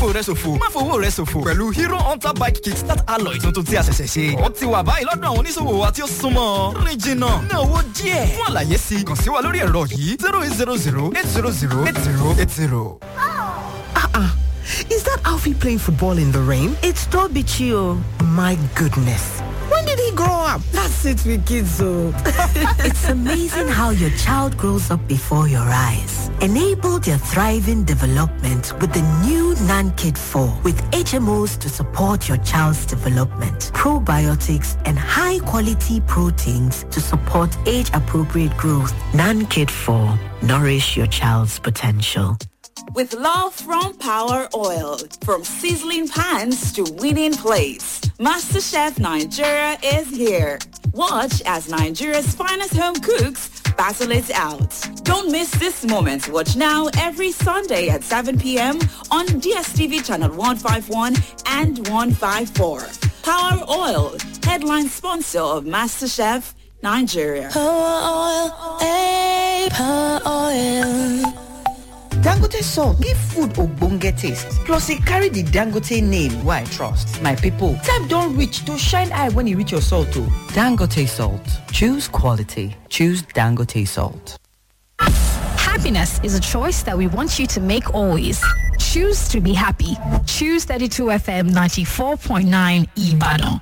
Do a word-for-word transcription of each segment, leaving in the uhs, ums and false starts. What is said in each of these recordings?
fòfò rẹ ṣòfò. Má fowó rẹ ṣòfò. Pẹ̀lú Hero Hunter Bike Kickstart Alloy tuntun tí a ṣẹ̀ṣẹ̀ ṣe. Ó ti wà báyìí lọ́dọ̀ àwọn oníṣòwò wa tí ó súnmọ́. Rìn jìnnà. Ná owó díẹ̀. Fún àlàyé sí, kàn sí wa lórí ẹ̀rọ yìí zero eight zero zero eight zero zero eight zero eight zero. Uh-uh. Is that Alfie playing football in the rain? It's Toby Chio. My goodness. When did he grow up? That's it with kids, so. It's amazing how your child grows up before your eyes. Enable their thriving development with the new NanKid four with H M Os to support your child's development, probiotics and high-quality proteins to support age-appropriate growth. NanKid four. Nourish your child's potential. With love from Power Oil, from sizzling pans to winning plates, MasterChef Nigeria is here. Watch as Nigeria's finest home cooks battle it out. Don't miss this moment. Watch now every Sunday at seven p.m. on D S T V channel one fifty-one and one fifty-four. Power Oil, headline sponsor of MasterChef Nigeria. Power Oil, hey, Power Oil. Dangote salt give food ogbonge taste. Plus, e carry the Dangote name wey I trust. My people, time don reach to shine eye when e reach your salt o. Dangote salt. Choose quality. Choose Dangote salt. Happiness is a choice that we want you to make always. Choose to be happy. Choose thirty-two F M ninety-four point nine Ibadan.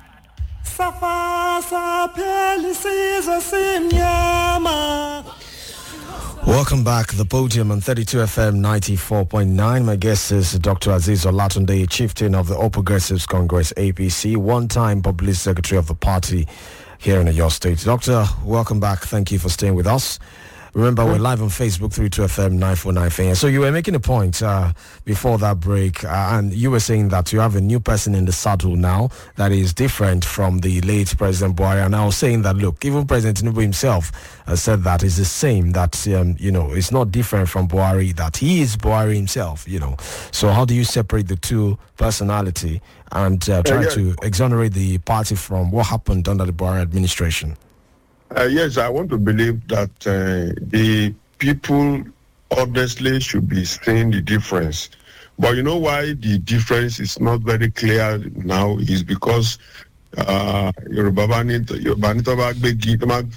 Welcome back. The podium on thirty-two F M ninety-four point nine. My guest is Doctor Aziz Olatunde, chieftain of the All Progressives Congress, A P C, one-time public secretary of the party here in your state. Doctor, welcome back. Thank you for staying with us. Remember, we're live on Facebook, thirty-two F M nine four nine. So you were making a point uh, before that break, uh, and you were saying that you have a new person in the saddle now that is different from the late President Buhari. And I was saying that, look, even President Tinubu himself has said that it's the same, that, um, you know, it's not different from Buhari, that he is Buhari himself, you know. So how do you separate the two personality and uh, try uh, yeah. to exonerate the party from what happened under the Buhari administration? Uh, yes, I want to believe that uh, the people honestly should be seeing the difference. But you know why the difference is not very clear now is because uh, Yoruba authority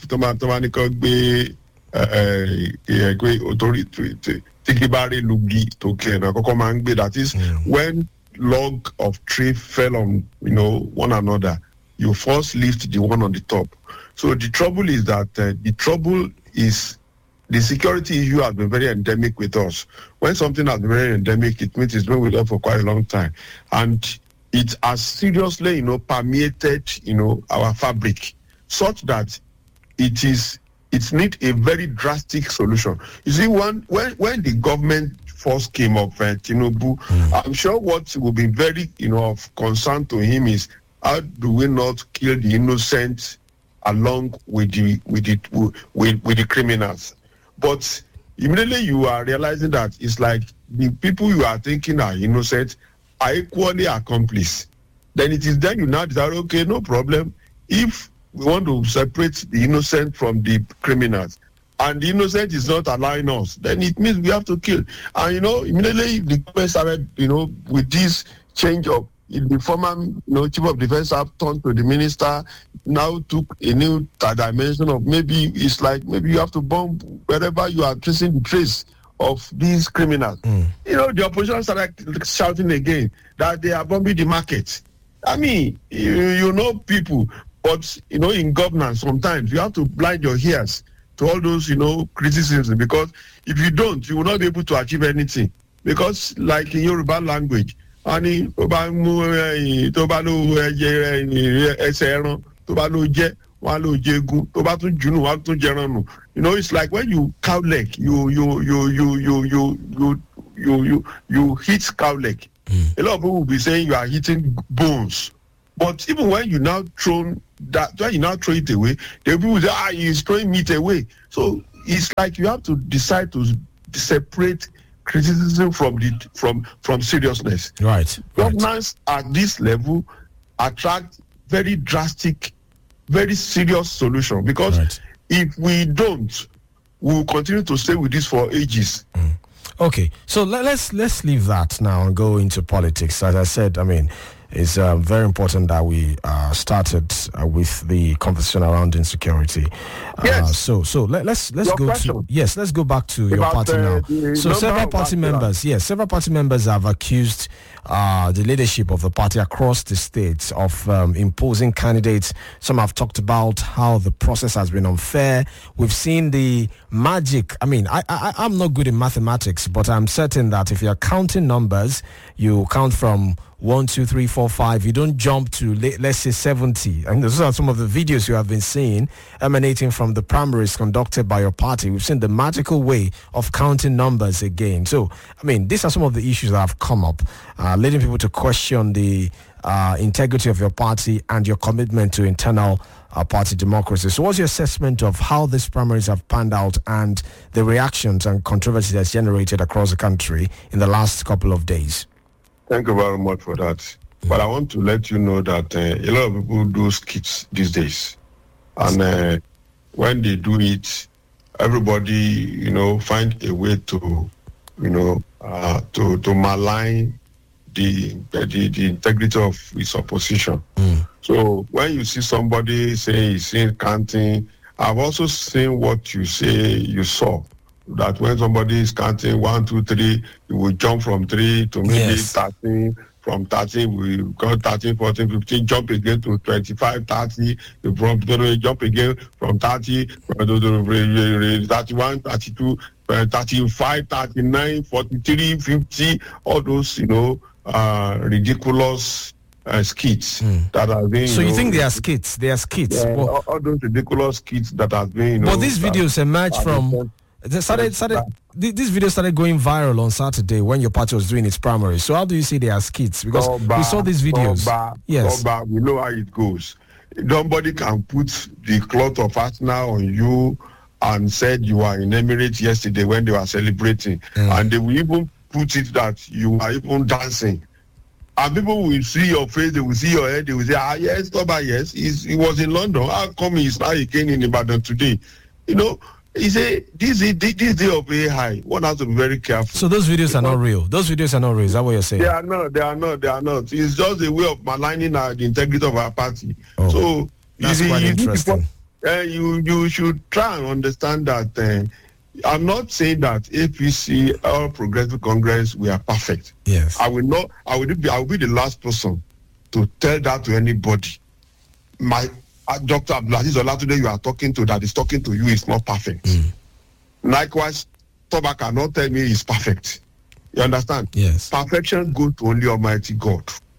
that is mm. when log of tree fell on you know one another, you first lift the one on the top. So the trouble is that uh, the trouble is the security issue has been very endemic with us. When something has been very endemic, it means it's been with us for quite a long time. And it has seriously, you know, permeated, you know, our fabric such that it is, it needs a very drastic solution. You see, when, when, when the government first came up, uh, Tinubu, mm. I'm sure what will be very, you know, of concern to him is how do we not kill the innocent along with the with the with, with the criminals? But immediately you are realizing that it's like the people you are thinking are innocent are equally accomplices. Then it is then you now decide, okay, no problem. If we want to separate the innocent from the criminals, and the innocent is not allowing us, then it means we have to kill. And you know, immediately the government started, you know, with this change of the former you know, chief of defense staff turned to the minister, now took a new dimension of maybe it's like maybe you have to bomb wherever you are tracing the trace of these criminals. Mm. You know, the opposition started shouting again that they are bombing the market. I mean, you, you know people, but, you know, in governance, sometimes you have to blind your ears to all those, you know, criticisms, because if you don't, you will not be able to achieve anything. Because, like in Yoruba language, ani tó bá mú tó bá ló jẹ ẹsẹ̀ ẹran tó bá ló jẹ wọ́n á ló jẹ egun tó bá tún jùnú wọ́n á tún jẹran nù. You know, it's like when you cow leg, you you you you you you you you you, you hit cow leg. Mm. A lot of people will be saying you are hitting bones, but even when you now throw that, when you now throw it away, the people will say, ah, he's throwing meat away. So it's like you have to decide to separate criticism from the from from seriousness. Right. Governance right. at this level attract very drastic, very serious solution, because right. if we don't, we will continue to stay with this for ages. Mm. Okay, so let, let's let's leave that now and go into politics. As I said, I mean, it's uh, very important that we uh, started uh, with the conversation around insecurity. Uh, Yes. So so let, let's let's Your go question. to yes, let's go back to your About, party uh, now. the So number several of party aspirants. members, yes, several party members have accused uh, the leadership of the party across the states of um, imposing candidates. Some have talked about how the process has been unfair. We've seen the magic. I mean, I, I I'm not good in mathematics, but I'm certain that if you're counting numbers, you count from one, two, three, four, five. You don't jump to le- let's say seventy. And those are some of the videos you have been seeing emanating from the primaries conducted by your party. We've seen the magical way of counting numbers again. So, I mean, these are some of the issues that have come up, uh, leading people to question the uh, integrity of your party and your commitment to internal uh, party democracy. So, what's your assessment of how these primaries have panned out and the reactions and controversy that's generated across the country in the last couple of days? Thank you very much for that. But I want to let you know that uh, a lot of people do skits these days. And uh, when they do it, everybody, you know, find a way to, you know, uh, to, to malign the, the, the integrity of his opposition. Mm. So when you see somebody say he's seen counting, I've also seen what you say you saw. That when somebody is counting one, two, three, you will jump from three to maybe Yes. thirteen. From thirteen, we go thirteen, fourteen, fifteen, jump again to twenty-five, thirty. You from jump again from thirty, thirty-one, thirty-two, thirty-five, thirty-nine, forty-three, fifty. All those, you know, uh, ridiculous uh, skits Mm. that have been. So you know, think they are skits? They are skits. yeah, Well, all, all those ridiculous skits that have been. You know, but these that- videos emerged that- from. They started, started, th- this video started going viral on Saturday when your party was doing its primary. So how do you see they are skits? Because Toba, we saw these videos. Toba, Yes. Toba, we know how it goes. Nobody can put the cloth of Arsenal on you and said you are in Emirates yesterday when they were celebrating. Mm. And they will even put it that you are even dancing. And people will see your face, they will see your head, they will say, ah, yes, Toba, yes. He's, he was in London. How come he's now again in Ibadan today? You know, he say this is this day of A I. One has to be very careful. So those videos are not real. Those videos are not real. Is that what you're saying? They are not. They are not. They are not. It's just a way of maligning uh, the integrity of our party. Oh, so that's you, quite you, interesting. Uh, you you should try and understand that. Uh, I'm not saying that A P C or Progressive Congress we are perfect. Yes. I will not. I will be. I will be the last person to tell that to anybody. My uh, Doctor Abdulaziz Olatunde you are talking to that is talking to you is not perfect. Mm. Likewise, Toba cannot tell me he's perfect. You understand? Yes. Perfection goes to only Almighty God.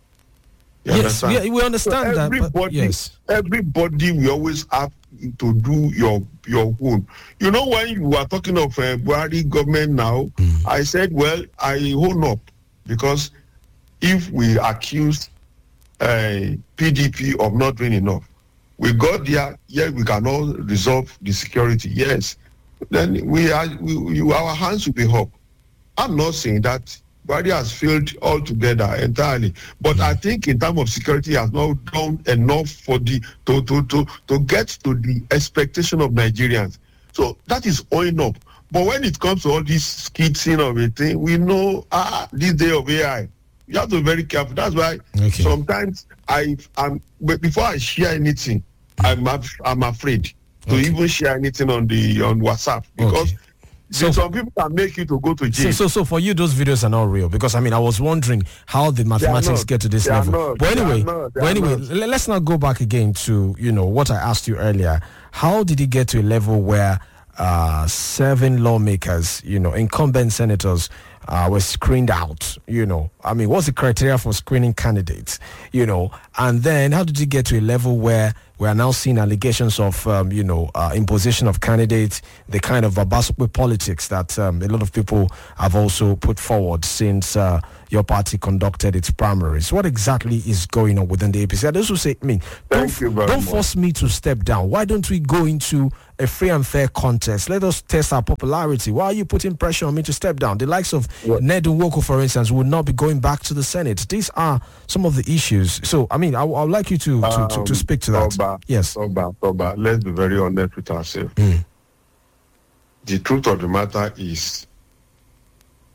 You Yes, understand? we, we understand So that. But everybody, yes. everybody will always have to do your your own. You know, when you are talking of uh, Buhari government now, Mm. I said, well, I hold up because if we accuse uh, P D P of not doing enough, we got there, yeah, we cannot resolve the security. Yes, then we are, we, we, our hands will be up. I'm not saying that Buhari has failed altogether entirely, but I think in terms of security, he has not done enough for the to to to to get to the expectation of Nigerians. So that is owing up. But when it comes to all this skitsing of a thing, we know ah this day of A I, you have to be very careful. That's why Okay. sometimes I am before I share anything, I'm af- I'm afraid to Okay. even share anything on the on WhatsApp because. Okay. So- So some people can make you to go to So, jail. so, so for you, those videos are not real because I mean, I was wondering how the mathematics not. get to this They are level. not. But They are anyway, not. They but are anyway, not. l- let's not go back again to you know what I asked you earlier. How did it get to a level where uh, seven lawmakers, you know, incumbent senators, uh, were screened out? You know, I mean, what's the criteria for screening candidates? You know, and then how did it get to a level where we are now seeing allegations of, um, you know, uh, imposition of candidates, the kind of Babasokwe politics that um, a lot of people have also put forward since uh, your party conducted its primaries. What exactly is going on within the A P C? I also say, I mean, don't, Thank you very don't much. force me to step down. Why don't we go into a free and fair contest? Let us test our popularity. Why are you putting pressure on me to step down? The likes of What? Ned Nwoko, for instance, would not be going back to the Senate. These are some of the issues. So, I mean, I would like you to, to, to, to Um, speak to that. Toba, Yes. Toba, Toba, let's be very honest with ourselves. Mm. The truth of the matter is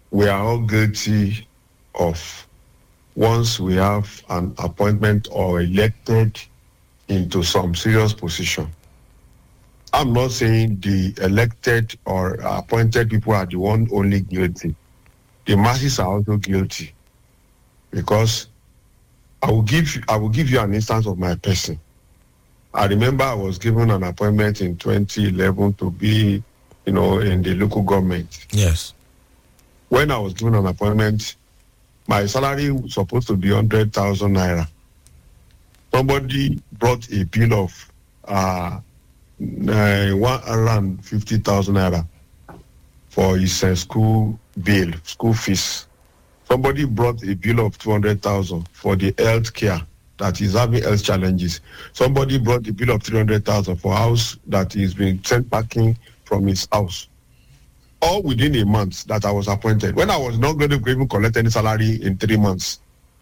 we are all guilty of once we have an appointment or elected into some serious position. I'm not saying the elected or appointed people are the one only guilty. The masses are also guilty, because I will give you, I will give you an instance of my person. I remember I was given an appointment in twenty eleven to be, you know, in the local government. Yes. When I was given an appointment, my salary was supposed to be one hundred thousand naira. Somebody brought a bill of uh, uh, one hundred fifty thousand naira for his uh, school bill, school fees. Somebody brought a bill of two hundred thousand for the health care that is having health challenges. Somebody brought a bill of three hundred thousand for house that is being sent packing from his house. All within a month that I was appointed, when I was not going to even collect any salary in three months.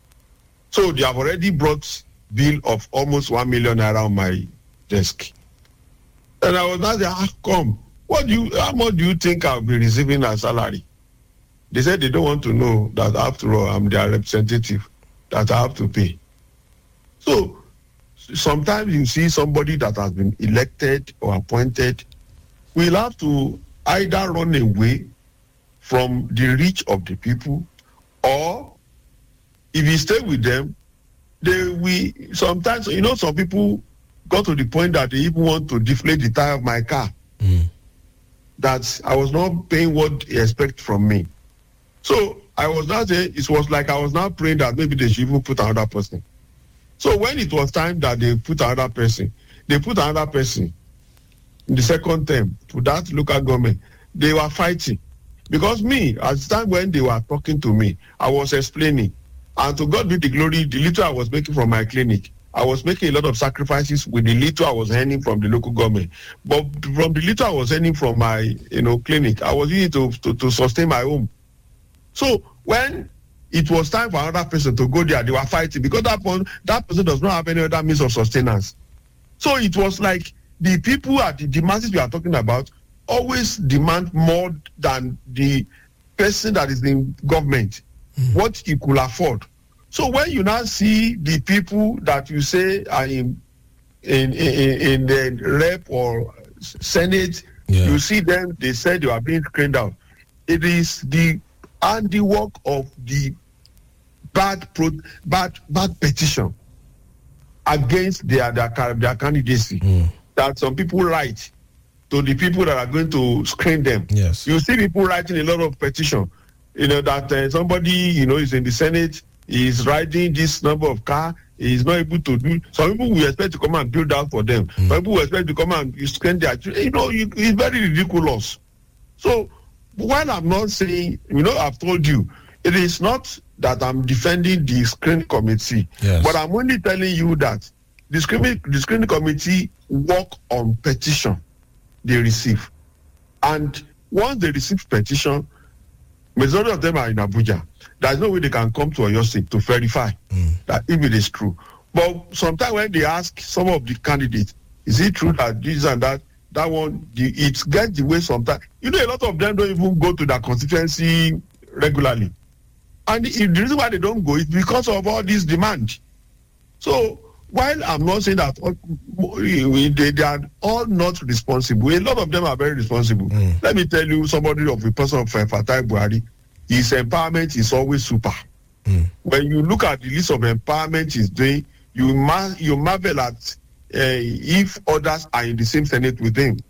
So they have already brought bill of almost one million naira on my desk. And I was not there, ah, come, what do you, how much do you think I'll be receiving as salary? They said they don't want to know that after all, I'm their representative, that I have to pay. So sometimes you see somebody that has been elected or appointed, we'll have to either run away from the reach of the people, or if you stay with them, they we sometimes, you know, some people got to the point that they even want to deflate the tire of my car. Mm. That I was not paying what they expect from me. So I was not saying, it was like I was now praying that maybe they should even put another person. So when it was time that they put another person, they put another person in the second term to that local government. They were fighting. Because me, at the time when they were talking to me, I was explaining. And to God be the glory, the little I was making from my clinic, I was making a lot of sacrifices with the little I was earning from the local government. But from the little I was earning from my, you know, clinic, I was using to, to, to sustain my home. So when it was time for another person to go there, they were fighting because that one, that person does not have any other means of sustenance. So it was like the people at the, the masses we are talking about always demand more than the person that is in government, mm. what he could afford. So when you now see the people that you say are in in in, in the rep or senate, yeah. you see them, they said they are being screened out. It is the handiwork of the bad pro, bad bad petition against their their, their candidacy mm. that some people write to the people that are going to screen them. Yes, you see people writing a lot of petition. You know that uh, somebody you know is in the Senate, is riding this number of car, is not able to do. Some people will expect to come and build out for them. Mm. Some people will expect to come and screen their. You know, you, it's very ridiculous. So while I'm not saying, you know, I've told you, it is not that I'm defending the screening committee, yes. but I'm only telling you that the screening, the screening committee work on petition they receive. And once they receive petition, majority of them are in Abuja. There's no way they can come to Oyo State to verify mm. that if it is true. But sometimes when they ask some of the candidates, is it true that this and that, that one, the, it gets the way sometimes. You know, a lot of them don't even go to their constituency regularly. And the, the reason why they don't go is because of all this demand. So while I'm not saying that all, they, they are all not responsible, a lot of them are very responsible. Mm. Let me tell you, somebody of the person of Fatai Buhari, his empowerment is always super. Mm. When you look at the list of empowerment he's doing, you mar- you marvel at uh, if others are in the same Senate with him.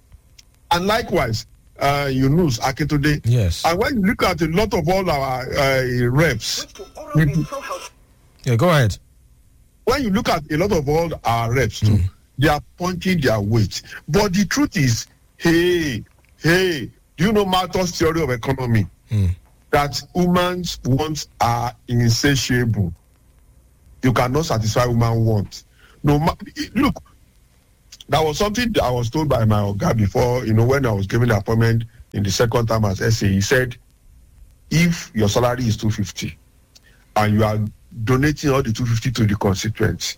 And likewise, uh, Yunus Akintunde. Yes. And when you look at a lot of all our uh, reps, yeah, go ahead. When you look at a lot of all our reps too, mm. they are punching their weight. But the truth is, hey, hey, do you know Malthus' theory of economy? Mm. That women's wants are insatiable. You cannot satisfy women's wants. No, look, that was something that I was told by my Oga before, you know, when I was given the appointment in the second time as S A. He said, if your salary is two hundred fifty and you are donating all the two hundred fifty to the constituents,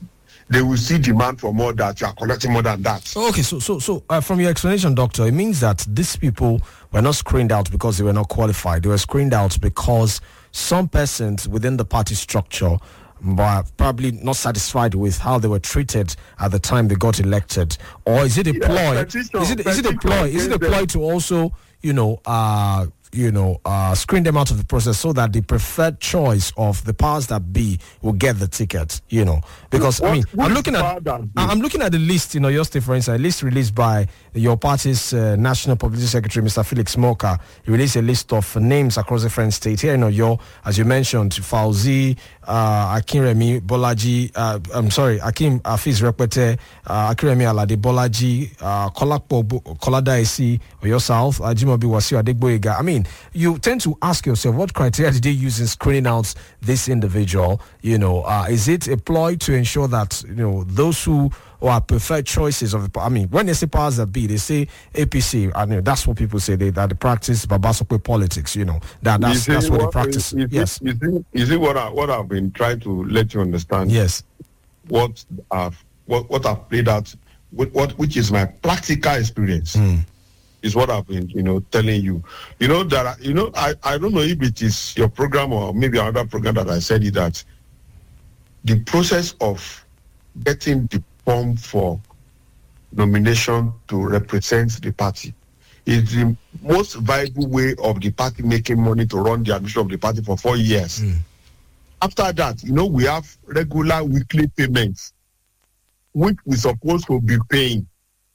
they will see demand for more, that you are collecting more than that. Okay, so so so uh, from your explanation, Doctor, it means that these people were not screened out because they were not qualified. They were screened out because some persons within the party structure were probably not satisfied with how they were treated at the time they got elected. Or is it a Yeah, ploy? petition- Is it is it a petition ploy? Is it a against ploy them. to also, you know, uh you know, uh, screen them out of the process so that the preferred choice of the powers that be will get the ticket, you know? Because, I What- mean, what I'm is looking power at that be? I'm looking at the list, you know, your state, for instance, a list released by your party's uh, National Publicity Secretary, Mister Felix Moka. He released a list of names across different states. Here in Oyo, as you mentioned, Fauzi, uh, Akinremi, Bolaji, uh, I'm sorry, Akim Afiz Repete, uh, Akinremi Alade, Bolaji, uh, Kolakpo, Koladaisi, Oyo South, uh, Jimobi Wasiu Adegboyega. I mean, you tend to ask yourself, what criteria did they use in screening out this individual? You know, uh, is it a ploy to ensure that, you know, those who are preferred choices of the, I mean, when they say powers that be, they say A P C, and you know, that's what people say, they, that they practice Babasokwe politics, you know, that that's, You see that's what they what- practice. Is, is Yes. It, is, it, is it what, I, what I've been trying to let you understand? Yes. What I've, what, what I've played out, what, what which is my practical experience, is what I've been, you know, telling you. You know, that, I- you know, I, I don't know if it is your program or maybe another program that I said it, that the process of getting the form for nomination to represent the party is the most viable way of the party making money to run the administration of the party for four years. After that, you know, we have regular weekly payments, which we're supposed to be paying.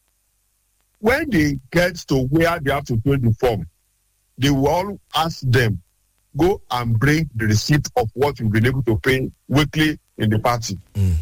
When they get to where they have to fill the form, they will all ask them, go and bring the receipt of what you've been able to pay weekly in the party.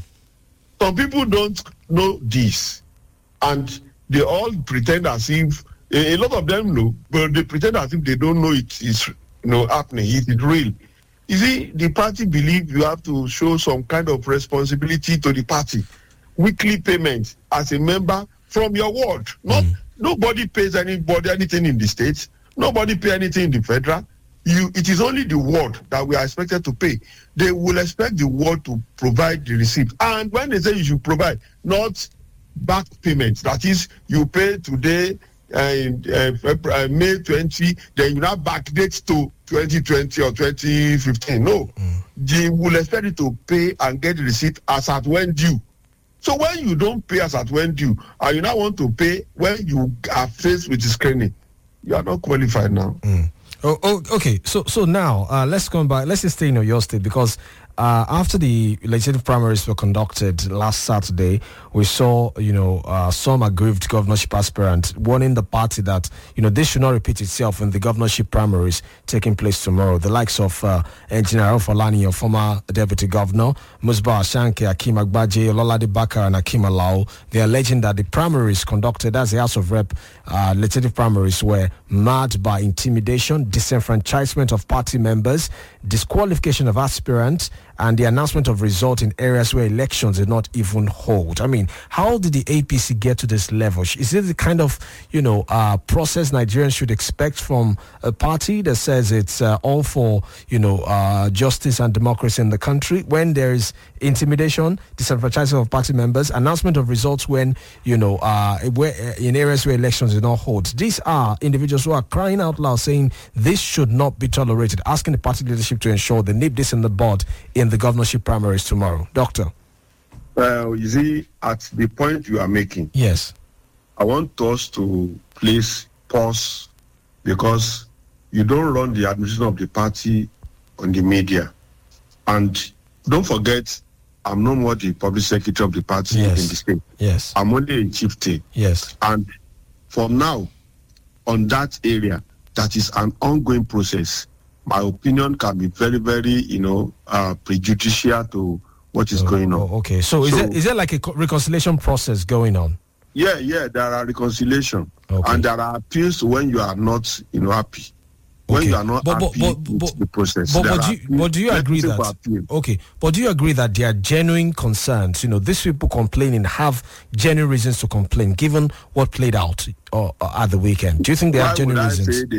Some people don't know this, and they all pretend as if, a, a lot of them know, but they pretend as if they don't know it is, you know, happening. It is real. You see, the party believe you have to show some kind of responsibility to the party. Weekly payment as a member from your ward. Not nobody pays anybody anything in the states. Nobody pay anything in the federal. You, it is only the ward that we are expected to pay. They will expect the ward to provide the receipt. And when they say you should provide, not back payments. That is, you pay today, uh, in, uh, February, uh, May twentieth, then you now backdate to twenty twenty or twenty fifteen. No. Mm. They will expect you to pay and get the receipt as at when due. So when you don't pay as at when due, and you now want to pay when you are faced with the screening, you are not qualified now. Mm. Oh, oh, okay. So, so now uh, let's come back. Let's just stay in Oyo State, because uh, after the legislative primaries were conducted last Saturday, we saw, you know, uh, some aggrieved governorship aspirant warning the party that, you know, this should not repeat itself in the governorship primaries taking place tomorrow. The likes of uh, Engineer Ofalani, your former deputy governor, Musba Ashanke, Akim Agbaje, Ololade Bakar, and Akim Alao, they are alleging that the primaries conducted as the House of Rep uh, legislative primaries were marred by intimidation, disenfranchisement of party members, disqualification of aspirants, and the announcement of results in areas where elections did not even hold. I mean, how did the A P C get to this level? Is it the kind of, you know, uh, process Nigerians should expect from a party that says it's uh, all for, you know, uh, justice and democracy in the country, when there is intimidation, disenfranchisement of party members, announcement of results when, you know, uh, where, in areas where elections did not hold? These are individuals who are crying out loud saying this should not be tolerated, asking the party leadership to ensure they nip this in the bud in the governorship primaries tomorrow. Doctor? Well, you see, at the point you are making, yes, I want us to please pause, because you don't run the administration of the party on the media. And don't forget, I'm no more the public secretary of the party yes. in the state. Yes. I'm only a chieftain. Yes. And from now, on that area, that is an ongoing process. My opinion can be very, very, you know, uh, prejudicial to what is oh, going on. Oh, okay. So, so is there is there like a reconciliation process going on? Yeah, yeah. There are reconciliation, okay. and there are appeals when you are not, you know, happy. When okay. you are not but, happy but, with but, the process. But, but, do you, but do you agree that appeal. okay? But do you agree that there are genuine concerns? You know, these people complaining have genuine reasons to complain, given what played out uh, at the weekend. Do you think they Why have genuine would I reasons? say they